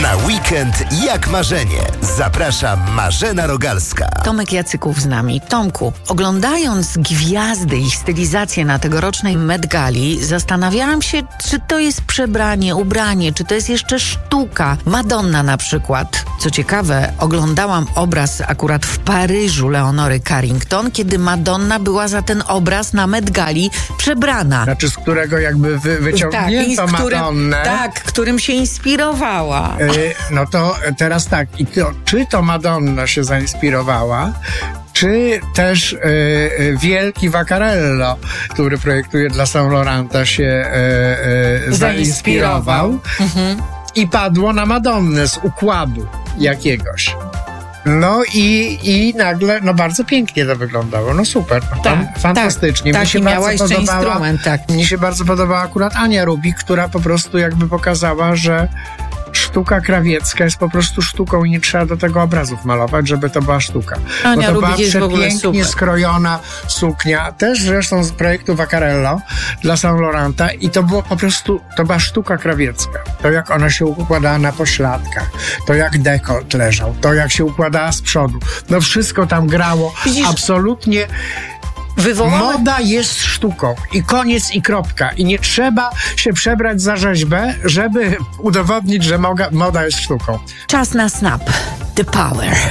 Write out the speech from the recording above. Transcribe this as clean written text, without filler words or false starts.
Na weekend jak marzenie. Zaprasza Marzena Rogalska. Tomek Jacyków z nami. Tomku, oglądając gwiazdy i stylizację na tegorocznej Met Gali, zastanawiałam się, czy to jest przebranie, ubranie, czy to jest jeszcze sztuka. Madonna na przykład. Co ciekawe, oglądałam obraz akurat w Paryżu Leonory Carrington, kiedy Madonna była za ten obraz na Met Gali przebrana. Znaczy, z którego jakby wyciągnięto Madonnę. Którym się inspirowała. No to teraz tak, czy to Madonna się zainspirowała, czy też wielki Vaccarello, który projektuje dla Saint Laurenta, się zainspirował i padło na Madonnę z układu jakiegoś. No i nagle, bardzo pięknie to wyglądało. No super, fantastycznie. Tak, miała jeszcze instrument, tak. Mnie się bardzo podobała akurat Ania Rubik, która po prostu jakby pokazała, że sztuka krawiecka jest po prostu sztuką i nie trzeba do tego obrazów malować, żeby to była sztuka. Ania Bo to Rubik jest była przepięknie skrojona suknia, też zresztą z projektu Vaccarello dla Saint Laurenta i to było po prostu, to była sztuka krawiecka. To jak ona się układała na pośladkach, to jak dekolt leżał, to jak się układała z przodu. No wszystko tam grało. Widzisz? Absolutnie. Moda jest sztuką i koniec i kropka. I nie trzeba się przebrać za rzeźbę, żeby udowodnić, że moda jest sztuką. Czas na Snap. The Power.